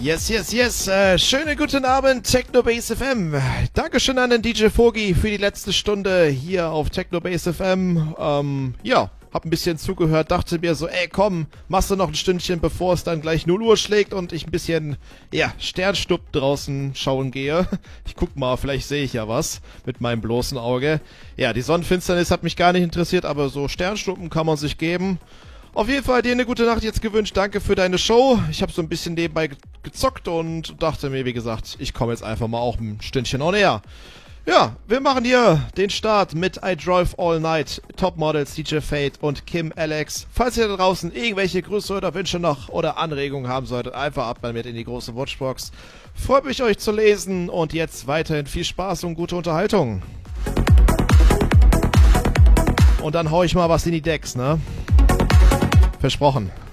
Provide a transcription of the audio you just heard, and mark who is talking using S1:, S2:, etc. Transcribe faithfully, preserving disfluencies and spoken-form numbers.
S1: Yes, yes, yes. Äh, schönen guten Abend, Technobase F M. Dankeschön an den D J Fogi für die letzte Stunde hier auf Technobase F M. Ähm, ja, hab ein bisschen zugehört, dachte mir so, ey, komm, machst du noch ein Stündchen, bevor es dann gleich null Uhr schlägt und ich ein bisschen, ja, Sternschnupp draußen schauen gehe. Ich guck mal, vielleicht sehe ich ja was mit meinem bloßen Auge. Ja, die Sonnenfinsternis hat mich gar nicht interessiert, aber so Sternschnuppen kann man sich geben. Auf jeden Fall dir eine gute Nacht jetzt gewünscht. Danke für deine Show. Ich habe so ein bisschen nebenbei gezockt und dachte mir, wie gesagt, ich komme jetzt einfach mal auch ein Stündchen on air. Ja, wir machen hier den Start mit I Drive All Night, Top Models, D J Fate und Kim Alex. Falls ihr da draußen irgendwelche Grüße oder Wünsche noch oder Anregungen haben solltet, einfach ab damit in die große Watchbox. Freut mich, euch zu lesen und jetzt weiterhin viel Spaß und gute Unterhaltung. Und dann hau ich mal was in die Decks, ne? Versprochen.